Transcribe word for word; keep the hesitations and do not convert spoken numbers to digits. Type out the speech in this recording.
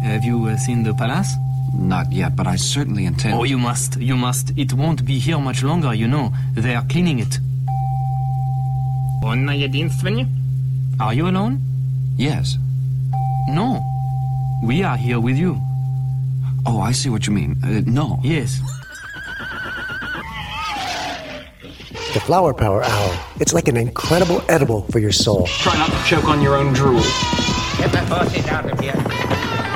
Have you uh, seen the palace? Not yet, but I certainly intend... Oh, you must, you must. It won't be here much longer, you know. They are cleaning it. On naar je dienst, ben je? Are you alone? Yes. No. We are here with you. Oh, I see what you mean. Uh, no. Yes. The Flower Power Owl. It's like an incredible edible for your soul. Try not to choke on your own drool. Get the horses out of here.